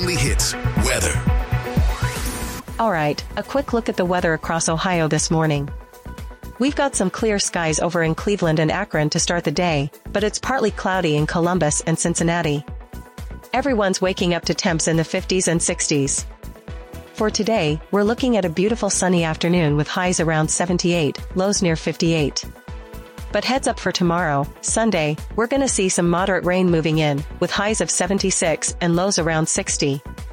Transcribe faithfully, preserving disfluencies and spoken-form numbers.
only hits, weather. All right, a quick look at the weather across Ohio this morning. We've got some clear skies over in Cleveland and Akron to start the day, but it's partly cloudy in Columbus and Cincinnati. Everyone's waking up to temps in the fifties and sixties. For today, we're looking at a beautiful sunny afternoon with highs around seventy-eight, lows near fifty-eight. But heads up for tomorrow, Sunday, we're gonna see some moderate rain moving in, with highs of seventy-six and lows around sixty.